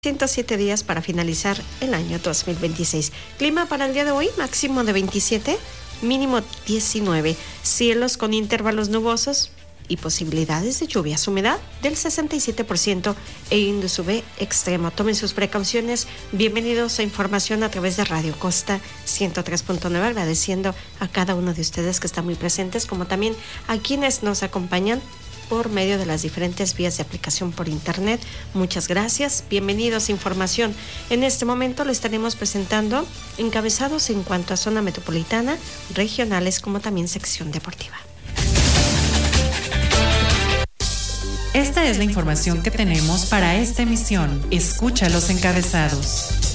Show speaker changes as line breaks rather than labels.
107 días para finalizar el año 2026. Clima para el día de hoy, máximo de 27, mínimo 19. Cielos con intervalos nubosos y posibilidades de lluvias. Humedad del 67% e índice UV extremo. Tomen sus precauciones. Bienvenidos a Información a través de Radio Costa 103.9. Agradeciendo a cada uno de ustedes que están muy presentes, como también a quienes nos acompañan por medio de las diferentes vías de aplicación por internet. Muchas gracias. Bienvenidos a Información. En este momento le estaremos presentando encabezados en cuanto a zona metropolitana, regionales, como también sección deportiva.
Esta es la información que tenemos para esta emisión. Escucha los encabezados.